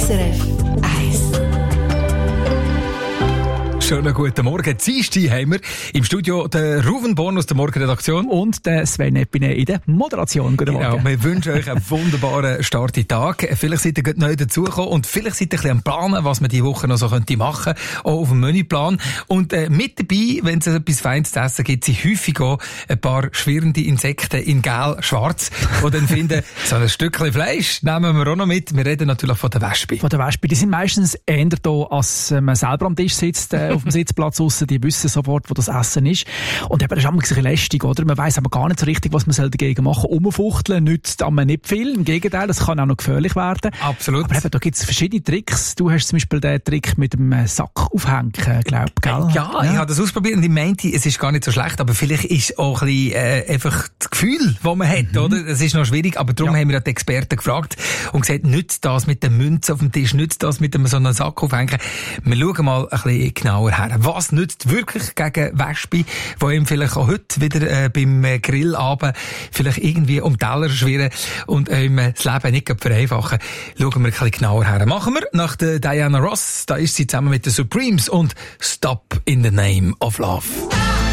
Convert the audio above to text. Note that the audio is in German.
SRF 1. Schönen guten Morgen. Dienstag haben wir im Studio den Ruven Born aus der Morgenredaktion. Und den Sven Epine in der Moderation. Guten Morgen. Genau, wir wünschen euch einen wunderbaren Start in den Tag. Vielleicht seid ihr gerade neu dazugekommen und vielleicht seid ihr ein bisschen am Planen, was man diese Woche noch so machen könnte, auch auf dem Menüplan. Und mit dabei, wenn es etwas Feines zu essen gibt, sind häufig auch ein paar schwirrende Insekten in Gel-Schwarz, die dann finden, so ein Stückchen Fleisch nehmen wir auch noch mit. Wir reden natürlich von der Wespe. Von der Wespe. Die sind meistens eher da, als man selber am Tisch sitzt, auf dem Sitzplatz draussen. Die wissen sofort, wo das Essen ist. Und eben, das ist immer ein bisschen lästig, oder? Man weiss aber gar nicht so richtig, was man dagegen machen soll. Umfuchteln nützt aber nicht viel. Im Gegenteil, das kann auch noch gefährlich werden. Absolut. Aber eben, da gibt es verschiedene Tricks. Du hast zum Beispiel den Trick mit dem Sack aufhängen, glaub, gell? Ja, ich habe das ausprobiert und ich meinte, es ist gar nicht so schlecht, aber vielleicht ist auch ein bisschen, einfach das Gefühl, das man hat, oder? Es ist noch schwierig, aber darum haben wir die Experten gefragt und gesagt, nützt das mit der Münze auf dem Tisch, nützt das mit so einem Sack aufhängen. Wir schauen mal ein bisschen genauer her. Was nützt wirklich gegen Wespe, die ihm vielleicht auch heute wieder beim Grillabend vielleicht irgendwie um Teller schwirren und ihm das Leben nicht vereinfachen? Schauen wir ein bisschen genauer her. Machen wir nach der Diana Ross. Da ist sie zusammen mit den Supremes und Stop in the Name of Love.